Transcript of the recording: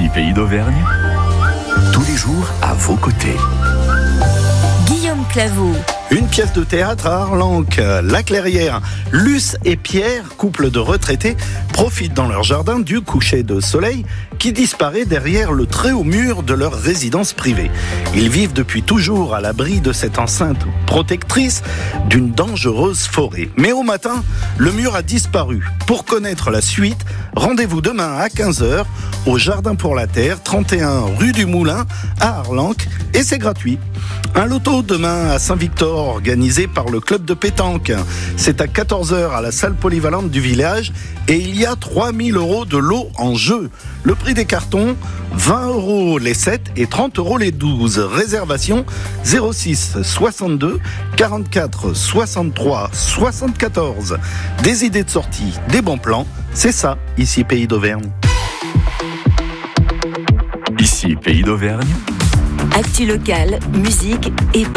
Ici Pays d'Auvergne, tous les jours à vos côtés. Guillaume Claveau. Une pièce de théâtre à Arlanque, La Clairière. Luce et Pierre, couple de retraités, profitent dans leur jardin du coucher de soleil qui disparaît derrière le très haut mur de leur résidence privée. Ils vivent depuis toujours à l'abri de cette enceinte protectrice d'une dangereuse forêt. Mais au matin, le mur a disparu. Pour connaître la suite, rendez-vous demain à 15h au Jardin pour la Terre, 31 rue du Moulin à Arlanque, et c'est gratuit. Un loto demain à Saint-Victor, organisé par le club de pétanque. C'est à 14h à la salle polyvalente du village et il y a 3 000 € de lot en jeu. Le prix des cartons, 20 € les 7 et 30 € les 12. Réservation 06 62 44 63 74. Des idées de sortie, des bons plans, c'est ça, ici Pays d'Auvergne. Ici Pays d'Auvergne. Actu locale, musique et